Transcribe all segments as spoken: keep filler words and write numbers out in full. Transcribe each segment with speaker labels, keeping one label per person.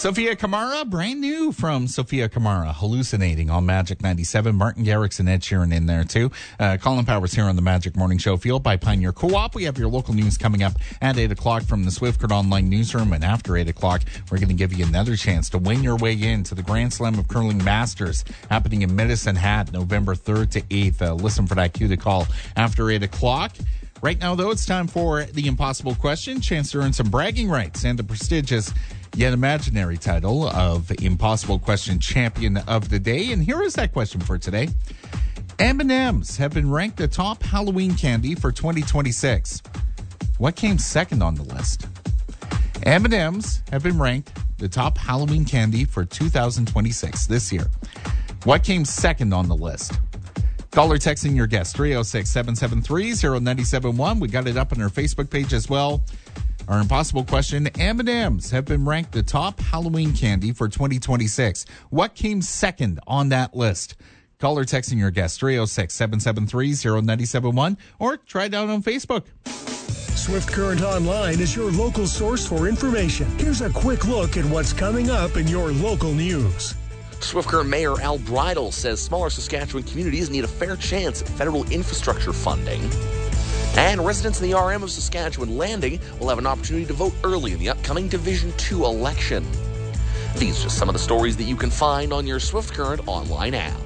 Speaker 1: Sophia Kamara, brand new from Sophia Kamara, Hallucinating on Magic ninety-seven. Martin Garrix and Ed Sheeran in there too. Uh, Colin Powers here on the Magic Morning Show, fueled by Pioneer Co-op. We have your local news coming up at eight o'clock from the Swift Current Online Newsroom. And after eight o'clock, we're going to give you another chance to win your way into the Grand Slam of Curling Masters happening in Medicine Hat, November third to eighth. Uh, listen for that cue to call after eight o'clock. Right now, though, it's time for the impossible question. Chance to earn some bragging rights and the prestigious yet imaginary title of Impossible Question Champion of the Day. And here is that question for today. M and M's have been ranked the top Halloween candy for twenty twenty-six. What came second on the list? M and M's have been ranked the top Halloween candy for two thousand twenty-six this year. What came second on the list? Call or text in your guess, three oh six, seven seven three, oh nine seven one. We got it up on our Facebook page as well. Our impossible question, M and M's have been ranked the top Halloween candy for twenty twenty-six. What came second on that list? Call or text in your guess, three oh six, seven seven three, oh nine seven one, or try it out on Facebook.
Speaker 2: Swift Current Online is your local source for information. Here's a quick look at what's coming up in your local news.
Speaker 3: Swift Current Mayor Al Bridle says smaller Saskatchewan communities need a fair chance at federal infrastructure funding. And residents in the R M of Saskatchewan Landing will have an opportunity to vote early in the upcoming Division two election. These are just some of the stories that you can find on your Swift Current Online app.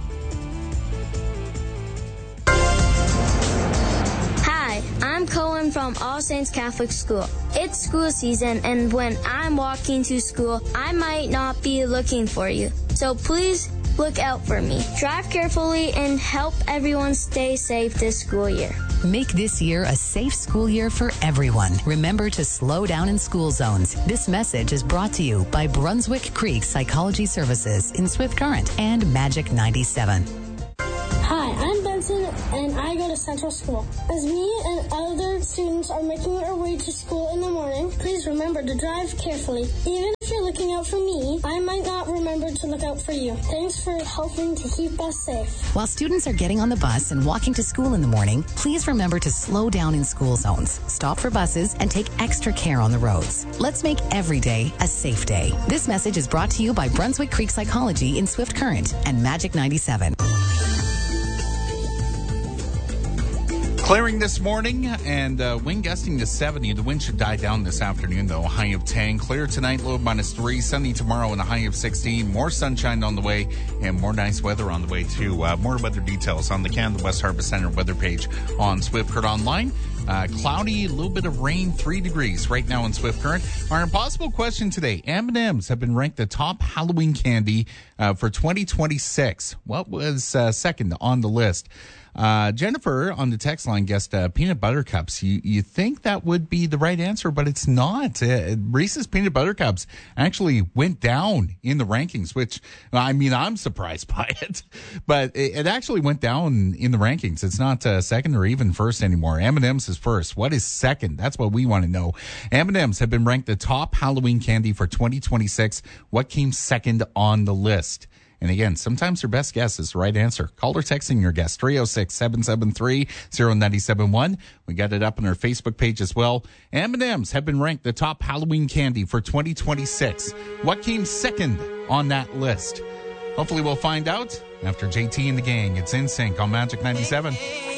Speaker 4: Hi, I'm Cohen from All Saints Catholic School. It's school season, and when I'm walking to school, I might not be looking for you. So please look out for me. Drive carefully and help everyone stay safe this school year.
Speaker 5: Make this year a safe school year for everyone. Remember to slow down in school zones. This message is brought to you by Brunswick Creek Psychology Services in Swift Current and Magic ninety-seven.
Speaker 6: Hi, I'm Benson, and I go to Central School. As me and other students are making our way to school in the morning, please remember to drive carefully. Even if you're looking out for me, I might not remember to look out for you. Thanks for helping to keep us safe.
Speaker 5: While students are getting on the bus and walking to school in the morning, please remember to slow down in school zones, stop for buses, and take extra care on the roads. Let's make every day a safe day. This message is brought to you by Brunswick Creek Psychology in Swift Current and Magic ninety-seven.
Speaker 1: Clearing this morning and uh, wind gusting to seventy. The wind should die down this afternoon, though. High of ten. Clear tonight, low of minus three. Sunny tomorrow and a high of sixteen. More sunshine on the way and more nice weather on the way, too. Uh, more weather details on the Canada West Harvest Center weather page on Swift Current Online. Uh, cloudy, a little bit of rain, three degrees right now in Swift Current. Our impossible question today. M and M's have been ranked the top Halloween candy uh, for twenty twenty-six. What was uh, second on the list? Uh, Jennifer on the text line guessed uh, peanut butter cups. You you think that would be the right answer, but it's not. Uh, Reese's peanut butter cups actually went down in the rankings, which, I mean, I'm surprised by it. But it, it actually went down in the rankings. It's not uh, second or even first anymore. M and M's is first. What is second? That's what we want to know. M and M's have been ranked the top Halloween candy for twenty twenty-six. What came second on the list? And again, sometimes your best guess is the right answer. Call or text in your guess, three oh six, seven seven three, oh nine seven one. We got it up on our Facebook page as well. M and M's have been ranked the top Halloween candy for twenty twenty-six. What came second on that list? Hopefully we'll find out after J T and the gang. It's In Sync on Magic ninety-seven.